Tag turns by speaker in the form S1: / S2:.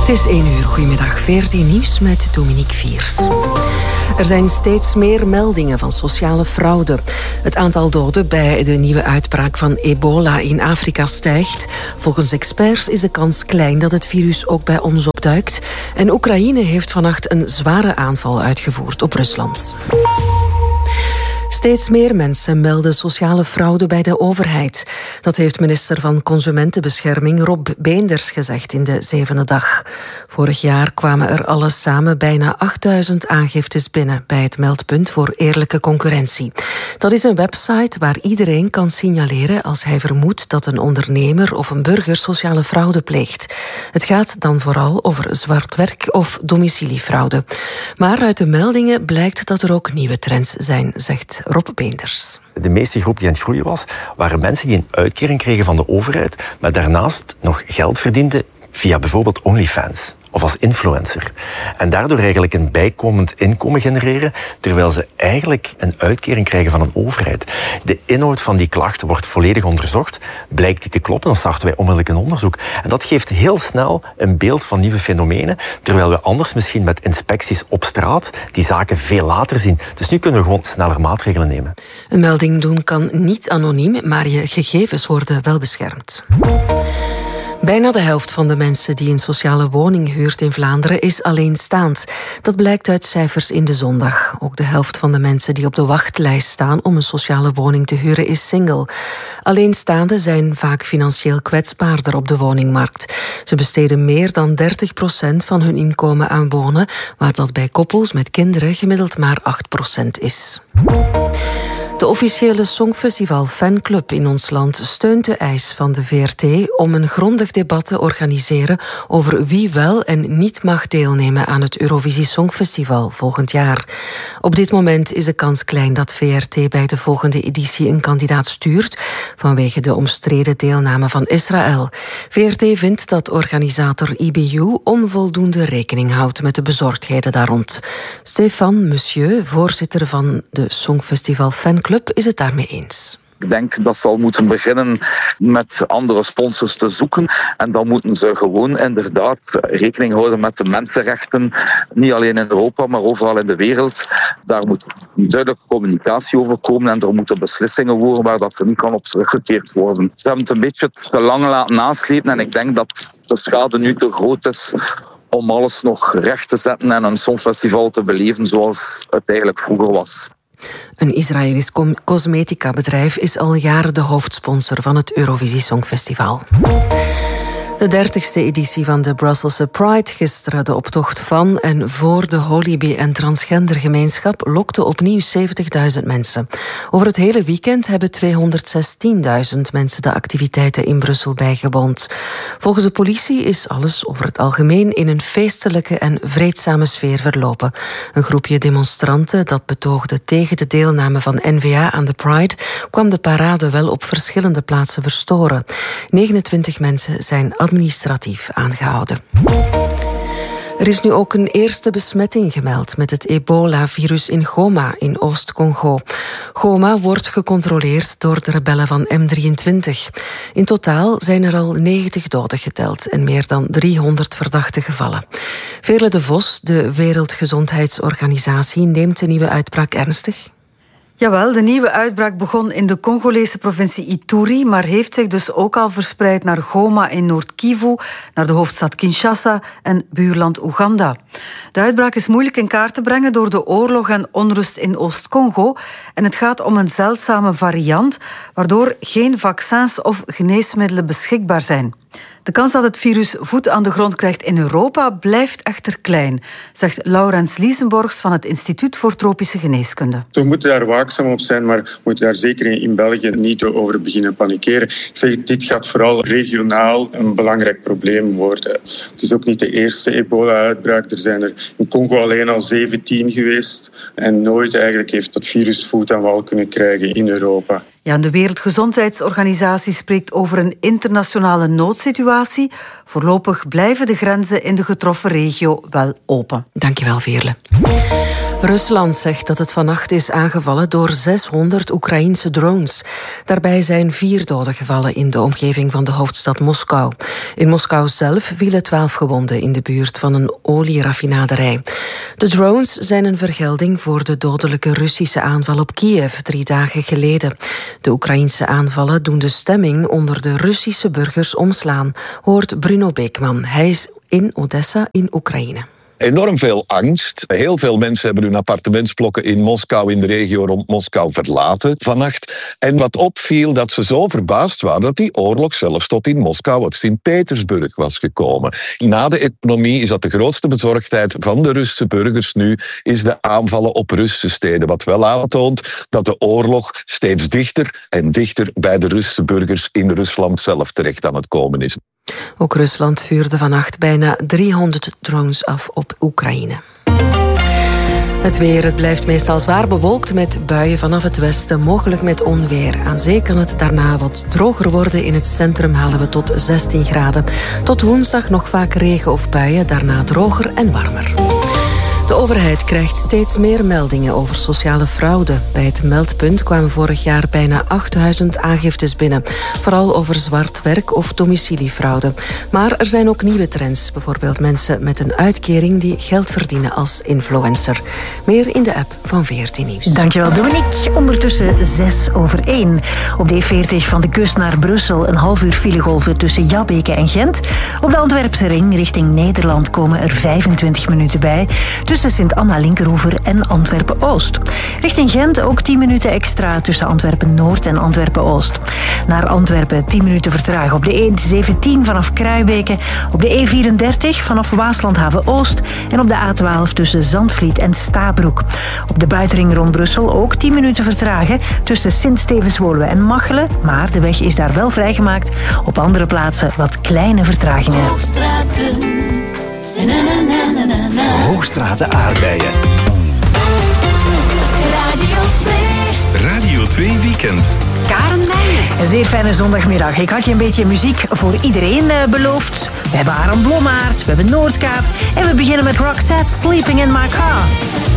S1: Het is 1 uur. Goedemiddag. VRT Nieuws met Dominique Viers. Er zijn steeds meer meldingen van sociale fraude. Het aantal doden bij de nieuwe uitbraak van ebola in Afrika stijgt. Volgens experts is de kans klein dat het virus ook bij ons opduikt. En Oekraïne heeft vannacht een zware aanval uitgevoerd op Rusland. Steeds meer mensen melden sociale fraude bij de overheid. Dat heeft minister van Consumentenbescherming Rob Beenders gezegd in de 7e dag. Vorig jaar kwamen er alles samen bijna 8000 aangiftes binnen bij het meldpunt voor eerlijke concurrentie. Dat is een website waar iedereen kan signaleren als hij vermoedt dat een ondernemer of een burger sociale fraude pleegt. Het gaat dan vooral over zwart werk of domiciliefraude. Maar uit de meldingen blijkt dat er ook nieuwe trends zijn, zegt Rob Beenders.
S2: De meeste groep die aan het groeien was, waren mensen die een uitkering kregen van de overheid, maar daarnaast nog geld verdienden via bijvoorbeeld OnlyFans of als influencer. En daardoor eigenlijk een bijkomend inkomen genereren, terwijl ze eigenlijk een uitkering krijgen van een overheid. De inhoud van die klachten wordt volledig onderzocht. Blijkt die te kloppen, dan starten wij onmiddellijk een onderzoek. En dat geeft heel snel een beeld van nieuwe fenomenen, terwijl we anders misschien met inspecties op straat die zaken veel later zien. Dus nu kunnen we gewoon sneller maatregelen nemen.
S1: Een melding doen kan niet anoniem, maar je gegevens worden wel beschermd. Bijna de helft van de mensen die een sociale woning huurt in Vlaanderen is alleenstaand. Dat blijkt uit cijfers in De Zondag. Ook de helft van de mensen die op de wachtlijst staan om een sociale woning te huren is single. Alleenstaanden zijn vaak financieel kwetsbaarder op de woningmarkt. Ze besteden meer dan 30% van hun inkomen aan wonen, waar dat bij koppels met kinderen gemiddeld maar 8% is. De officiële Songfestival Fanclub in ons land steunt de eis van de VRT om een grondig debat te organiseren over wie wel en niet mag deelnemen aan het Eurovisie Songfestival volgend jaar. Op dit moment is de kans klein dat VRT bij de volgende editie een kandidaat stuurt vanwege de omstreden deelname van Israël. VRT vindt dat organisator IBU onvoldoende rekening houdt met de bezorgdheden daar rond. Stéphane Monsieur, voorzitter van de Songfestival Fanclub, is het daarmee eens.
S3: Ik denk dat ze al moeten beginnen met andere sponsors te zoeken. En dan moeten ze gewoon inderdaad rekening houden met de mensenrechten. Niet alleen in Europa, maar overal in de wereld. Daar moet duidelijke communicatie over komen. En er moeten beslissingen worden waar dat er niet kan op teruggekeerd worden. Ze hebben het een beetje te lang laten naslepen. En ik denk dat de schade nu te groot is om alles nog recht te zetten en een songfestival te beleven zoals het eigenlijk vroeger was.
S1: Een Israëlisch cosmetica-bedrijf is al jaren de hoofdsponsor van het Eurovisie Songfestival. De 30e editie van de Brusselse Pride gisteren, de optocht van en voor de holy- en transgendergemeenschap, lokte opnieuw 70.000 mensen. Over het hele weekend hebben 216.000 mensen de activiteiten in Brussel bijgewoond. Volgens de politie is alles over het algemeen in een feestelijke en vreedzame sfeer verlopen. Een groepje demonstranten dat betoogde tegen de deelname van N-VA aan de Pride kwam de parade wel op verschillende plaatsen verstoren. 29 mensen zijn administratief aangehouden. Er is nu ook een eerste besmetting gemeld met het ebola-virus in Goma in Oost-Congo. Goma wordt gecontroleerd door de rebellen van M23. In totaal zijn er al 90 doden geteld en meer dan 300 verdachte gevallen. Veerle de Vos, de Wereldgezondheidsorganisatie, neemt de nieuwe uitbraak ernstig.
S4: Jawel, de nieuwe uitbraak begon in de Congolese provincie Ituri, maar heeft zich dus ook al verspreid naar Goma in Noord-Kivu, naar de hoofdstad Kinshasa en buurland Oeganda. De uitbraak is moeilijk in kaart te brengen door de oorlog en onrust in Oost-Congo. En het gaat om een zeldzame variant, waardoor geen vaccins of geneesmiddelen beschikbaar zijn. De kans dat het virus voet aan de grond krijgt in Europa blijft echter klein, zegt Laurens Liesenborgs van het Instituut voor Tropische Geneeskunde.
S5: We moeten daar waakzaam op zijn, maar we moeten daar zeker in België niet over beginnen panikeren. Ik zeg, dit gaat vooral regionaal een belangrijk probleem worden. Het is ook niet de eerste ebola-uitbraak. Er zijn er in Congo alleen al 17 geweest. En nooit eigenlijk heeft dat virus voet aan wal kunnen krijgen in Europa.
S4: Ja, de Wereldgezondheidsorganisatie spreekt over een internationale noodsituatie. Voorlopig blijven de grenzen in de getroffen regio wel open.
S1: Dankjewel, Veerle. Rusland zegt dat het vannacht is aangevallen door 600 Oekraïense drones. Daarbij zijn 4 doden gevallen in de omgeving van de hoofdstad Moskou. In Moskou zelf vielen 12 gewonden in de buurt van een olieraffinaderij. De drones zijn een vergelding voor de dodelijke Russische aanval op Kiev 3 dagen geleden. De Oekraïense aanvallen doen de stemming onder de Russische burgers omslaan, hoort Bruno Beekman. Hij is in Odessa in Oekraïne.
S6: Enorm veel angst. Heel veel mensen hebben hun appartementsblokken in Moskou, in de regio rond Moskou, verlaten vannacht. En wat opviel, dat ze zo verbaasd waren dat die oorlog zelfs tot in Moskou of Sint-Petersburg was gekomen. Na de economie is dat de grootste bezorgdheid van de Russische burgers nu, is de aanvallen op Russische steden. Wat wel aantoont dat de oorlog steeds dichter en dichter bij de Russische burgers in Rusland zelf terecht aan het komen is.
S1: Ook Rusland vuurde vannacht bijna 300 drones af op Oekraïne. Het weer, het blijft meestal zwaar bewolkt met buien vanaf het westen, mogelijk met onweer. Aan zee kan het daarna wat droger worden. In het centrum halen we tot 16 graden. Tot woensdag nog vaak regen of buien, daarna droger en warmer. De overheid krijgt steeds meer meldingen over sociale fraude. Bij het meldpunt kwamen vorig jaar bijna 8000 aangiftes binnen. Vooral over zwart werk of domiciliefraude. Maar er zijn ook nieuwe trends. Bijvoorbeeld mensen met een uitkering die geld verdienen als influencer. Meer in de app van VRT Nieuws.
S7: Dankjewel Dominique. Ondertussen 1:06. Op de E40 van de kust naar Brussel een half uur filegolven tussen Jabbeke en Gent. Op de Antwerpse ring richting Nederland komen er 25 minuten bij. Tussen Sint-Anna-Linkeroever en Antwerpen-Oost. Richting Gent ook 10 minuten extra tussen Antwerpen-Noord en Antwerpen-Oost. Naar Antwerpen 10 minuten vertragen op de E17 vanaf Kruibeke, op de E34 vanaf Waaslandhaven-Oost en op de A12 tussen Zandvliet en Stabroek. Op de buitenring rond Brussel ook 10 minuten vertragen tussen Sint-Stevens-Woluwe en Machelen, maar de weg is daar wel vrijgemaakt. Op andere plaatsen wat kleine vertragingen.
S8: Hoogstraten aardbeien. Radio 2 Weekend.
S7: Karen Meijer. Een zeer fijne zondagmiddag. Ik had je een beetje muziek voor iedereen beloofd. We hebben Aaron Blommaert, we hebben Noordkaap en we beginnen met Roxette, Sleeping in My Car.